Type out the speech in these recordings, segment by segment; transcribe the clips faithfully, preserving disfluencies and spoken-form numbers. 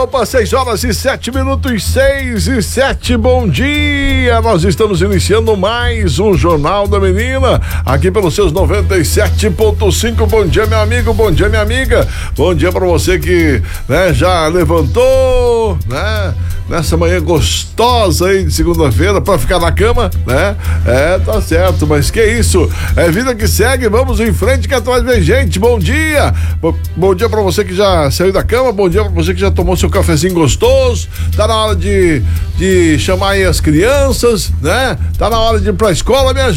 Opa, seis horas e sete minutos, seis e sete, bom dia! Nós estamos iniciando mais um Jornal da Menina, aqui pelos seus noventa e sete ponto cinco. Bom dia, meu amigo, bom dia, minha amiga. Bom dia para você que, né, já levantou, né? Nessa manhã gostosa aí de segunda-feira para ficar na cama, né? É, tá certo, mas que isso? É vida que segue, vamos em frente que atrás vem gente. Bom dia! Bom, bom dia para você que já saiu da cama, bom dia para você que já tomou seu cafezinho gostoso. Tá na hora de, de chamar aí as crianças, né? Tá na hora de ir pra escola, minha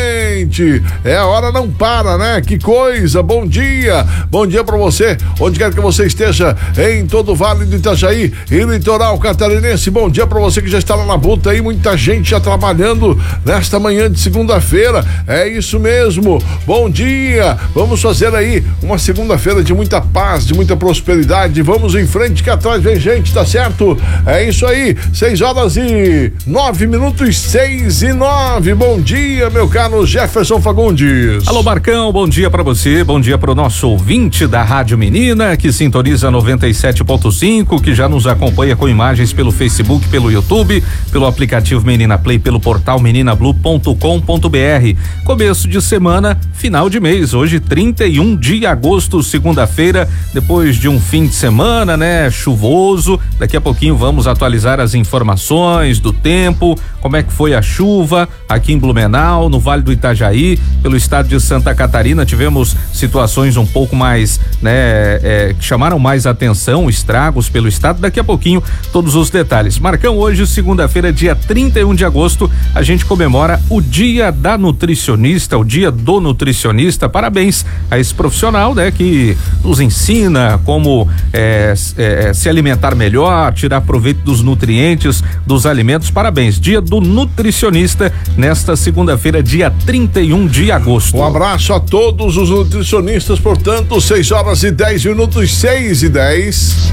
gente. É, a hora não para, né? Que coisa, bom dia. Bom dia pra você, onde quer que você esteja, em todo o Vale do Itajaí e litoral catarinense. Bom dia pra você que já está lá na Buta aí, muita gente já trabalhando nesta manhã de segunda-feira. É isso mesmo, bom dia. Vamos fazer aí uma segunda-feira de muita paz, de muita prosperidade. Vamos em frente que atrás vem gente, tá certo? É isso aí, seis horas e nove minutos, seis e nove. Bom dia, meu caro Jefferson Fagundes. Alô, Marcão, bom dia pra você, bom dia pro nosso ouvinte da Rádio Menina, que sintoniza noventa e sete ponto cinco, que já nos acompanha com imagens pelo Facebook, pelo YouTube, pelo aplicativo Menina Play, pelo portal menina blue ponto com ponto br. Começo de semana, final de mês, hoje trinta e um de agosto, segunda-feira, depois de um fim de semana, né, chuvoso. Daqui a pouquinho vamos atualizar as informações do tempo, como é que foi a chuva aqui em Blumenau, no Vale do Itajaí, pelo estado de Santa Catarina. Tivemos situações um pouco mais, né, é, que chamaram mais atenção, estragos pelo estado. Daqui a pouquinho todos os detalhes. Marcão, hoje, segunda-feira, dia trinta e um de agosto, a gente comemora o Dia da Nutricionista, o Dia do Nutricionista. Parabéns a esse profissional, né, que nos ensina como é, é, se alimentar melhor, tirar proveito dos nutrientes dos alimentos. Parabéns, Dia do Nutricionista, nesta segunda-feira, dia trinta e um de agosto. Um abraço a todos os nutricionistas, portanto, seis horas e dez minutos, seis e dez.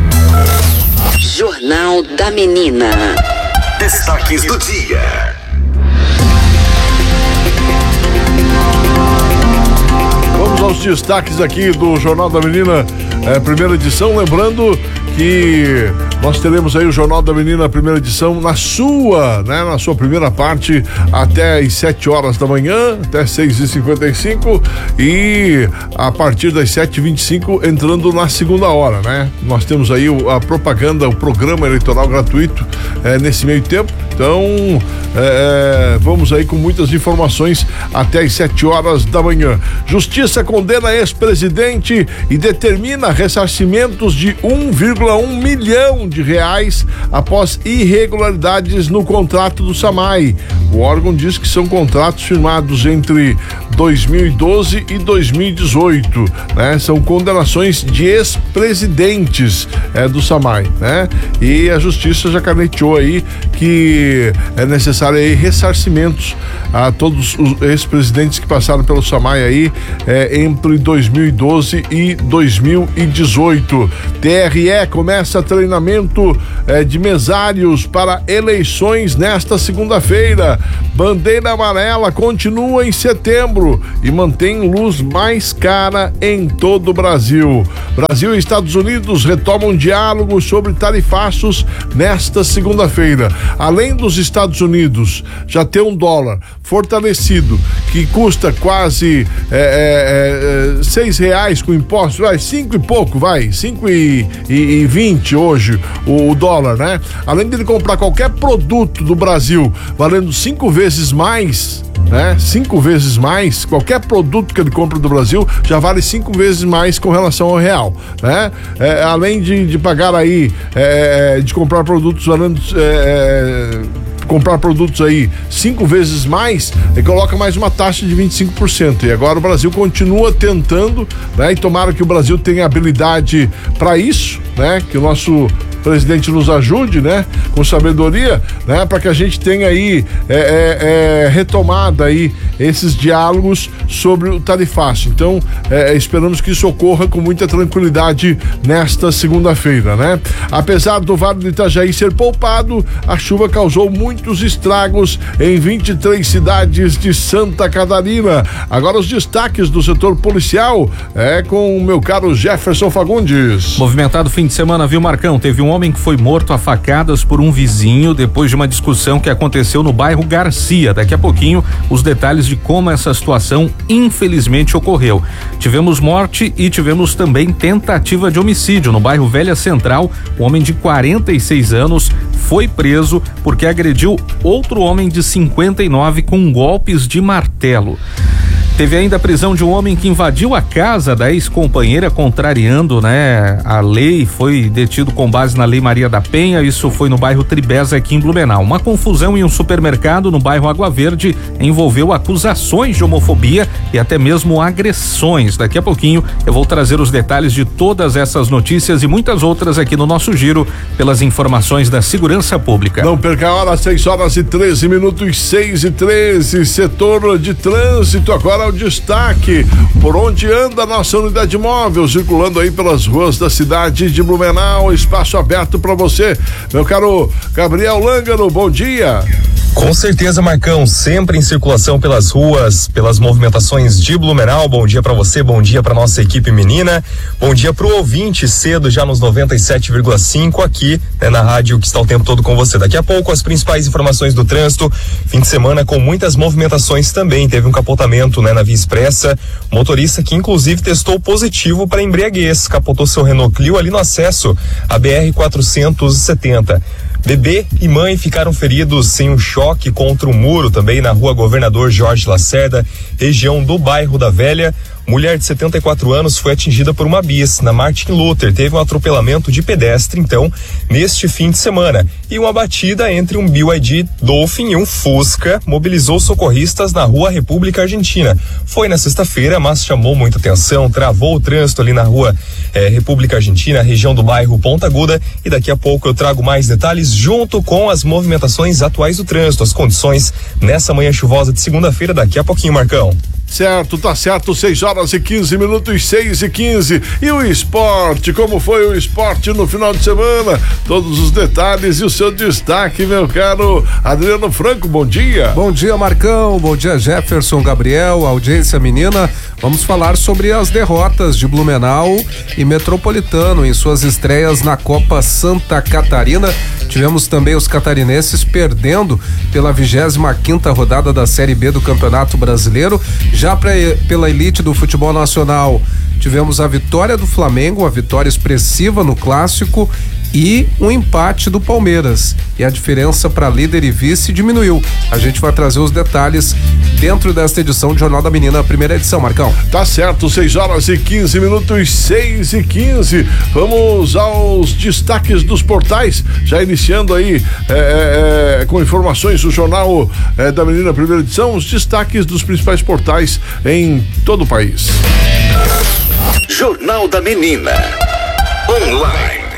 Jornal da Menina. Destaques do dia. Vamos aos destaques aqui do Jornal da Menina, é, primeira edição. Lembrando que nós teremos aí o Jornal da Menina, primeira edição, na sua, né, na sua primeira parte, até às sete horas da manhã, até seis e cinquenta e cinco, e a partir das sete e vinte e cinco, entrando na segunda hora, né? Nós temos aí o, a propaganda, o programa eleitoral gratuito, é, nesse meio tempo. Então, é, vamos aí com muitas informações até às sete horas da manhã. Justiça condena ex-presidente e determina ressarcimentos de um vírgula um milhão de reais após irregularidades no contrato do SAMAI. O órgão diz que são contratos firmados entre dois mil e doze e dois mil e dezoito, né? São condenações de ex-presidentes é, do SAMAI, né? E a justiça já caneteou aí que é necessário aí ressarcimentos a todos os ex-presidentes que passaram pelo SAMAI aí é, entre dois mil e doze e dois mil e dezoito. T R E começa treinamento é, de mesários para eleições nesta segunda-feira. Bandeira amarela continua em setembro e mantém luz mais cara em todo o Brasil. Brasil e Estados Unidos retomam diálogo sobre tarifaços nesta segunda-feira. Além dos Estados Unidos já ter um dólar fortalecido que custa quase é, é, é, seis reais com impostos, vai, cinco e pouco, vai, cinco e, e, e vinte hoje o, o dólar, né? Além dele comprar qualquer produto do Brasil valendo cinco vezes mais, né? Cinco vezes mais, qualquer produto que ele compra do Brasil já vale cinco vezes mais com relação ao real, né? É, além de, de pagar aí, é, de comprar produtos valendo, é, comprar produtos aí cinco vezes mais, e coloca mais uma taxa de vinte e cinco por cento. E agora o Brasil continua tentando, né? E tomara que o Brasil tenha habilidade para isso, né? Que o nosso presidente nos ajude, né? Com sabedoria, né? Para que a gente tenha aí é, é, é, retomada aí esses diálogos sobre o tarifaço. Então, é, esperamos que isso ocorra com muita tranquilidade nesta segunda-feira, né? Apesar do Vale do Itajaí ser poupado, a chuva causou muitos estragos em vinte e três cidades de Santa Catarina. Agora os destaques do setor policial é com o meu caro Jefferson Fagundes. Movimentado fim de semana, viu, Marcão? Teve um homem que foi morto a facadas por um vizinho depois de uma discussão que aconteceu no bairro Garcia. Daqui a pouquinho, os detalhes de como essa situação infelizmente ocorreu. Tivemos morte e tivemos também tentativa de homicídio no bairro Velha Central. Um homem de quarenta e seis anos foi preso porque agrediu outro homem de cinquenta e nove com golpes de martelo. Teve ainda a prisão de um homem que invadiu a casa da ex-companheira, contrariando, né, a lei. Foi detido com base na Lei Maria da Penha. Isso foi no bairro Tribeza, aqui em Blumenau. Uma confusão em um supermercado no bairro Água Verde envolveu acusações de homofobia e até mesmo agressões. Daqui a pouquinho eu vou trazer os detalhes de todas essas notícias e muitas outras aqui no nosso giro pelas informações da segurança pública. Não perca a hora, seis horas e treze minutos, seis e treze. Setor de trânsito agora. O destaque, por onde anda a nossa unidade móvel, circulando aí pelas ruas da cidade de Blumenau, espaço aberto para você, meu caro Gabriel Lângaro, bom dia. Com certeza, Marcão, sempre em circulação pelas ruas, pelas movimentações de Blumenau. Bom dia para você, bom dia para nossa equipe menina, bom dia pro ouvinte cedo já nos noventa e sete vírgula cinco aqui, né, na rádio que está o tempo todo com você. Daqui a pouco as principais informações do trânsito, fim de semana com muitas movimentações também. Teve um capotamento, né, na Via Expressa, motorista que inclusive testou positivo para embriaguez, capotou seu Renault Clio ali no acesso à B R quatrocentos e setenta. Bebê e mãe ficaram feridos em um choque contra o muro também na rua Governador Jorge Lacerda, região do bairro da Velha. Mulher de setenta e quatro anos foi atingida por uma bis na Martin Luther. Teve um atropelamento de pedestre, então, neste fim de semana. E uma batida entre um B Y D Dolphin e um Fusca mobilizou socorristas na rua República Argentina. Foi na sexta-feira, mas chamou muita atenção, travou o trânsito ali na rua eh, República Argentina, região do bairro Ponta Aguda. E daqui a pouco eu trago mais detalhes junto com as movimentações atuais do trânsito, as condições nessa manhã chuvosa de segunda-feira, daqui a pouquinho, Marcão. Certo, tá certo, seis horas e quinze minutos, seis e quinze. E o esporte, como foi o esporte no final de semana? Todos os detalhes e o seu destaque, meu caro Adriano Franco, bom dia. Bom dia, Marcão, bom dia, Jefferson, Gabriel, audiência menina. Vamos falar sobre as derrotas de Blumenau e Metropolitano em suas estreias na Copa Santa Catarina. Tivemos também os catarinenses perdendo pela vigésima quinta rodada da Série B do Campeonato Brasileiro. Já pra, pela elite do futebol nacional, tivemos a vitória do Flamengo, a vitória expressiva no Clássico e um empate do Palmeiras. E a diferença para líder e vice diminuiu. A gente vai trazer os detalhes dentro desta edição do Jornal da Menina, a primeira edição, Marcão. Tá certo, seis horas e quinze minutos, seis e quinze. Vamos aos destaques dos portais, já iniciando aí é, é, com informações do Jornal é, da Menina, primeira edição, os destaques dos principais portais em todo o país. Jornal da Menina Online.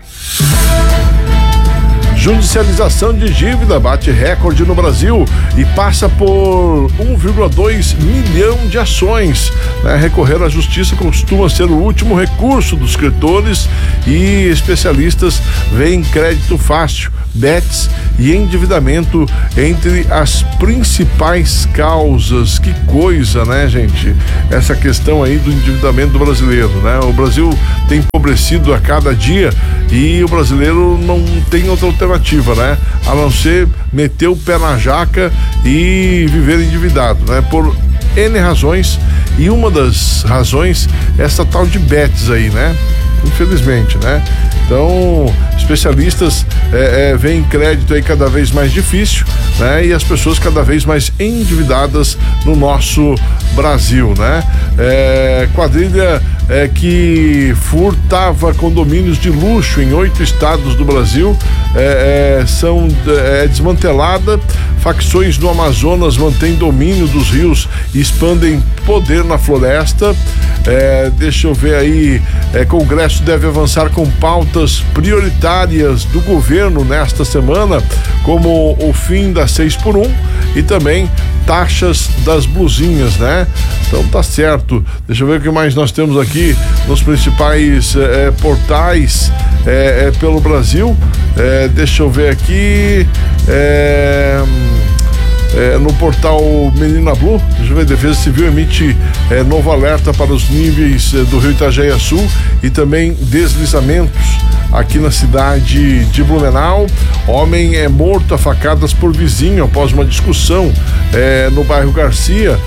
Judicialização de dívida bate recorde no Brasil e passa por um vírgula dois milhão de ações. Né? Recorrer à justiça costuma ser o último recurso dos credores e especialistas veem crédito fácil, bets e endividamento entre as principais causas. Que coisa, né, gente? Essa questão aí do endividamento brasileiro, né? O Brasil tem empobrecido a cada dia e o brasileiro não tem outra alternativa, né? A não ser meter o pé na jaca e viver endividado, né? Por N razões, e uma das razões é essa tal de bets aí, né? Infelizmente, né? Então, especialistas é, é, veem crédito aí cada vez mais difícil, né? E as pessoas cada vez mais endividadas no nosso Brasil, né? É, quadrilha é, que furtava condomínios de luxo em oito estados do Brasil é, é, são é, desmantelada. Facções no Amazonas mantêm domínio dos rios e expandem poder na floresta. É, deixa eu ver aí, é, Congresso deve avançar com pautas prioritárias do governo nesta semana, como o fim das seis por um e também taxas das blusinhas, né? Então tá certo. Deixa eu ver o que mais nós temos aqui nos principais é, portais é, é, pelo Brasil. É, deixa eu ver aqui. É, é, no portal Menina Blue, a Defesa Civil emite é, novo alerta para os níveis é, do rio Itajaí-Açu e também deslizamentos aqui na cidade de Blumenau. Homem é morto a facadas por vizinho após uma discussão é, no bairro Garcia.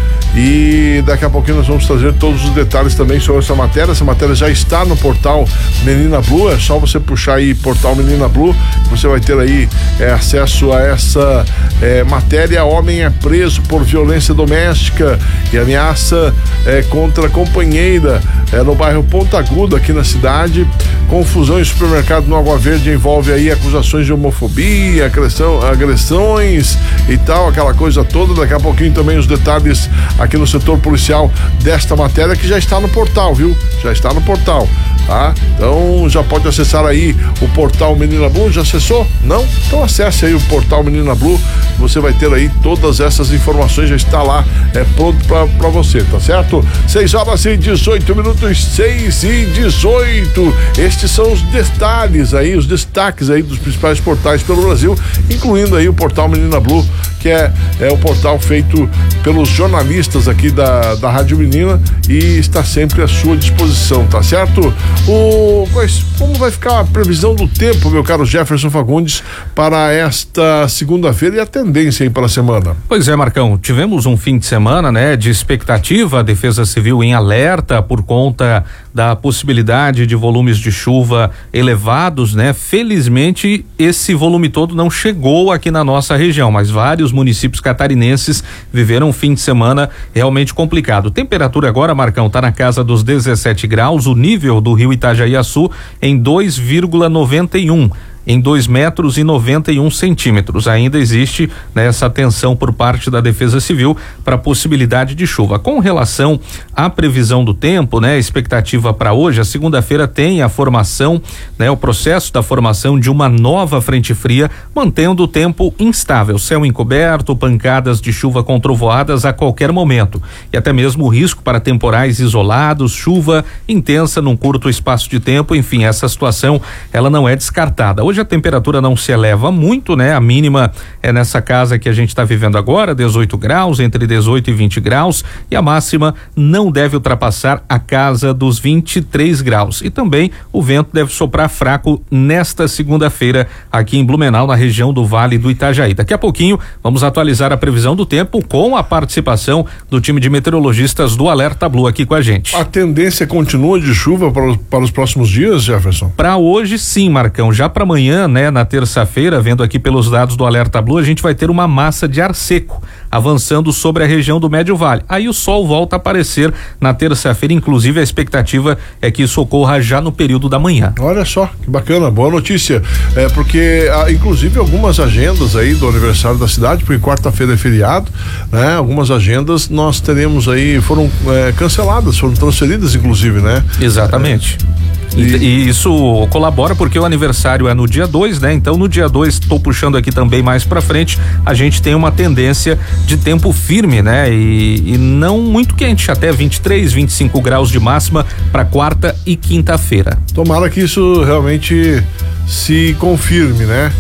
E daqui a pouquinho nós vamos trazer todos os detalhes também sobre essa matéria. Essa matéria já está no portal Menina Blue, é só você puxar aí portal Menina Blue, você vai ter aí é, acesso a essa é, matéria. Homem é preso por violência doméstica e ameaça é, contra a companheira é, no bairro Ponta Aguda, aqui na cidade. Confusão em supermercado no Água Verde envolve aí acusações de homofobia, agressão, agressões e tal, aquela coisa toda. Daqui a pouquinho também os detalhes aqui no setor policial desta matéria, que já está no portal, viu? Já está no portal, tá? Então já pode acessar aí o portal Menina Blue. Já acessou? Não? Então acesse aí o portal Menina Blue, você vai ter aí todas essas informações, já está lá, é pronto pra, pra você, tá certo? seis horas e dezoito minutos, seis e dezoito. Estes são os detalhes aí, os destaques aí dos principais portais pelo Brasil, incluindo aí o portal Menina Blue, que é, é o portal feito pelos jornalistas aqui da, da Rádio Menina e está sempre à sua disposição, tá certo? O, como vai ficar a previsão do tempo, meu caro Jefferson Fagundes, para esta segunda-feira e a tendência aí para a semana? Pois é, Marcão, tivemos um fim de semana, né, de expectativa, a Defesa Civil em alerta por conta da possibilidade de volumes de chuva elevados, né? Felizmente esse volume todo não chegou aqui na nossa região, mas vários municípios catarinenses viveram um fim de semana realmente complicado. Temperatura agora, Marcão, tá na casa dos dezessete graus, o nível do rio Itajaí-Açu em dois vírgula noventa e um. Em dois metros e noventa e um centímetros. Ainda existe, né, essa atenção por parte da Defesa Civil para a possibilidade de chuva. Com relação à previsão do tempo, né, expectativa para hoje, a segunda-feira tem a formação, né, o processo da formação de uma nova frente fria, mantendo o tempo instável, céu encoberto, pancadas de chuva com trovoadas a qualquer momento e até mesmo o risco para temporais isolados, chuva intensa num curto espaço de tempo. Enfim, essa situação ela não é descartada. Hoje a temperatura não se eleva muito, né? A mínima é nessa casa que a gente está vivendo agora, dezoito graus, entre dezoito e vinte graus, e a máxima não deve ultrapassar a casa dos vinte e três graus. E também o vento deve soprar fraco nesta segunda-feira aqui em Blumenau, na região do Vale do Itajaí. Daqui a pouquinho vamos atualizar a previsão do tempo com a participação do time de meteorologistas do Alerta Blue aqui com a gente. A tendência continua de chuva para, para os próximos dias, Jefferson? Para hoje sim, Marcão, já para amanhã Amanhã, né, na terça-feira, vendo aqui pelos dados do Alerta Blue, a gente vai ter uma massa de ar seco avançando sobre a região do Médio Vale. Aí o sol volta a aparecer na terça-feira, inclusive a expectativa é que isso ocorra já no período da manhã. Olha só, que bacana, boa notícia. É porque, ah, inclusive, algumas agendas aí do aniversário da cidade, porque quarta-feira é feriado, né? Algumas agendas nós teremos aí, foram é, canceladas, foram transferidas, inclusive, né? Exatamente. É. E, e isso colabora porque o aniversário é no dia dois, né? Então no dia dois, estou puxando aqui também mais pra frente, a gente tem uma tendência de tempo firme, né? E, e não muito quente, até vinte e três, vinte e cinco graus de máxima para quarta e quinta-feira. Tomara que isso realmente se confirme, né?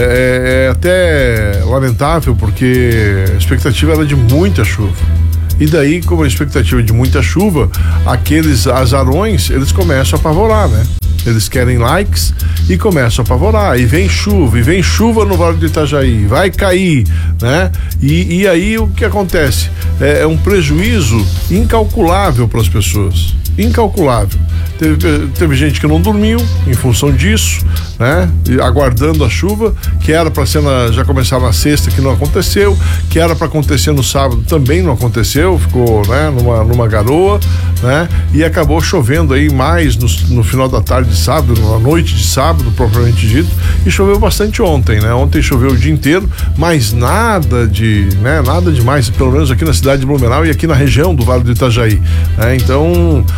É, é até lamentável porque a expectativa era de muita chuva. E daí, como a expectativa de muita chuva, aqueles azarões, eles começam a apavorar, né? Eles querem likes e começam a apavorar. E vem chuva, e vem chuva no Vale do Itajaí, vai cair, né? E, e aí o que acontece? É, é um prejuízo incalculável para as pessoas. Incalculável. Teve, teve gente que não dormiu em função disso, né? E aguardando a chuva, que era para ser na, já começar na sexta, que não aconteceu, que era para acontecer no sábado, também não aconteceu, ficou, né, numa, numa garoa, né? E acabou chovendo aí mais no, no final da tarde de sábado, na noite de sábado, propriamente dito, e choveu bastante ontem, né? Ontem choveu o dia inteiro, mas nada de, né, nada demais, pelo menos aqui na cidade de Blumenau e aqui na região do Vale do Itajaí, né? Então,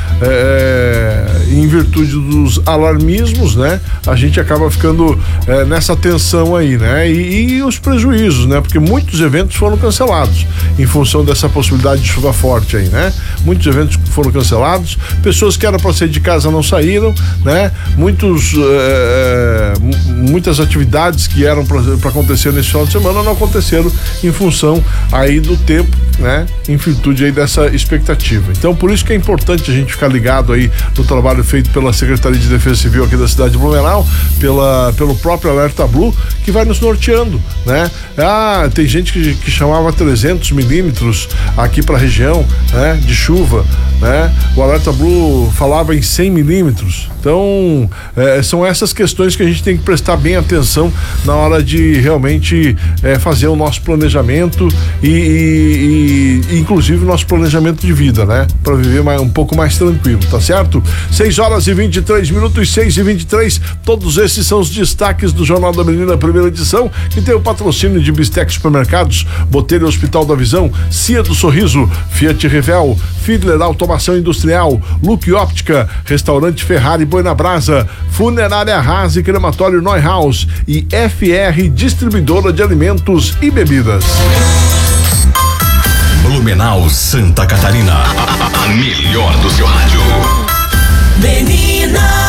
é, em virtude dos alarmismos, né? A gente acaba ficando é, nessa tensão aí, né? E, e os prejuízos, né? Porque muitos eventos foram cancelados em função dessa possibilidade de chuva forte aí, né? Muitos eventos foram cancelados, pessoas que eram para sair de casa não saíram, né? Muitos, é, muitas atividades que eram para acontecer nesse final de semana não aconteceram em função aí do tempo, né? Em virtude aí dessa expectativa. Então, por isso que é importante a gente ficar ligado aí no trabalho feito pela Secretaria de Defesa Civil aqui da cidade de Blumenau, pela, pelo próprio Alerta Blue, que vai nos norteando, né? Ah, tem gente que, que chamava trezentos milímetros aqui para a região, né? De chuva, né? O Alerta Blue falava em cem milímetros. Então, é, são essas questões que a gente tem que prestar bem atenção na hora de realmente é, fazer o nosso planejamento e, e, e inclusive o nosso planejamento de vida, né? Para viver mais, um pouco mais tranquilo, tá certo? seis horas e vinte e três minutos, seis e vinte e três. Todos esses são os destaques do Jornal da Menina, primeira edição, que tem o patrocínio de Bistec Supermercados, Botelho Hospital da Visão, Cia do Sorriso, Fiat Revel, Fiedler Automação Industrial, Look Óptica, Restaurante Ferrari Boi na Brasa, Funerária Haas e Crematório Neuhaus e F R Distribuidora de Alimentos e Bebidas. Blumenau, Santa Catarina, a, a melhor do seu rádio. Menina!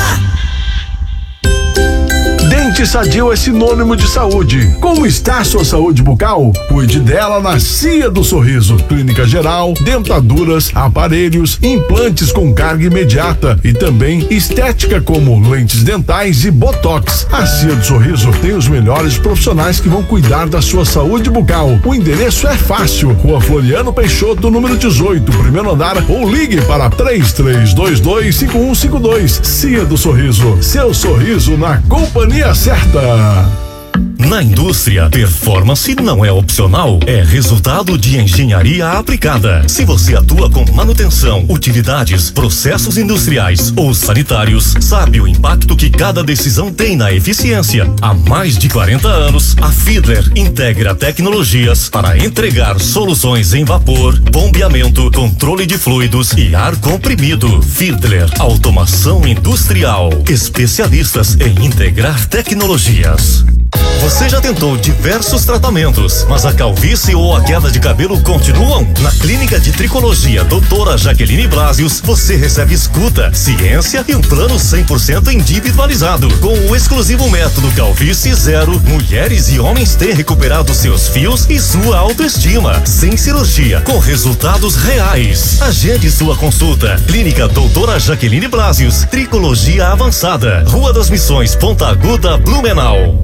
Dente Sadio é sinônimo de saúde. Como está sua saúde bucal? Cuide dela na Cia do Sorriso. Clínica geral, dentaduras, aparelhos, implantes com carga imediata e também estética como lentes dentais e botox. A Cia do Sorriso tem os melhores profissionais que vão cuidar da sua saúde bucal. O endereço é fácil. Rua Floriano Peixoto, número dezoito, primeiro andar, ou ligue para três três dois dois, cinco um cinco dois. Cia do Sorriso. Seu sorriso na companhia certa. Na indústria, performance não é opcional, é resultado de engenharia aplicada. Se você atua com manutenção, utilidades, processos industriais ou sanitários, sabe o impacto que cada decisão tem na eficiência. Há mais de quarenta anos, a Fiedler integra tecnologias para entregar soluções em vapor, bombeamento, controle de fluidos e ar comprimido. Fiedler Automação Industrial, especialistas em integrar tecnologias. Você já tentou diversos tratamentos, mas a calvície ou a queda de cabelo continuam? Na Clínica de Tricologia Doutora Jaqueline Blasius, você recebe escuta, ciência e um plano cem por cento individualizado. Com o exclusivo método Calvície Zero, mulheres e homens têm recuperado seus fios e sua autoestima, sem cirurgia, com resultados reais. Agende sua consulta. Clínica Doutora Jaqueline Blasius, Tricologia Avançada, Rua das Missões, Ponta Aguda, Blumenau.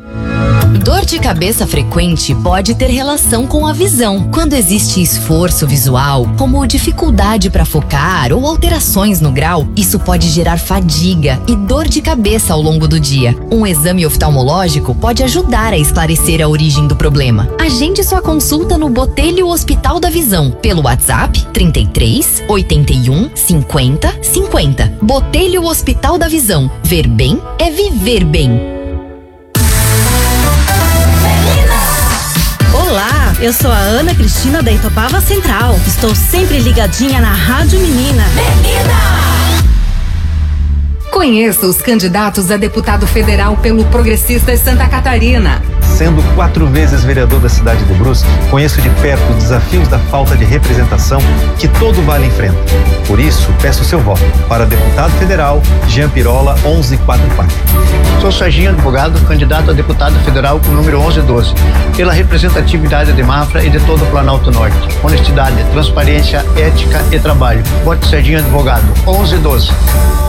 Dor de cabeça frequente pode ter relação com a visão. Quando existe esforço visual, como dificuldade para focar ou alterações no grau, isso pode gerar fadiga e dor de cabeça ao longo do dia. Um exame oftalmológico pode ajudar a esclarecer a origem do problema. Agende sua consulta no Botelho Hospital da Visão pelo WhatsApp trinta e três, oitenta e um, cinquenta, cinquenta. Botelho Hospital da Visão. Ver bem é viver bem. Olá, eu sou a Ana Cristina da Itopava Central. Estou sempre ligadinha na Rádio Menina. Menina! Conheça os candidatos a deputado federal pelo Progressistas Santa Catarina. Sendo quatro vezes vereador da cidade de Brusque, conheço de perto os desafios da falta de representação que todo vale enfrenta. Por isso, peço seu voto para deputado federal Jean Pirola onze quarenta e quatro. Sou Serginho Advogado, candidato a deputado federal com o número onze doze, pela representatividade de Mafra e de todo o Planalto Norte. Honestidade, transparência, ética e trabalho. Vote Serginho Advogado, onze doze.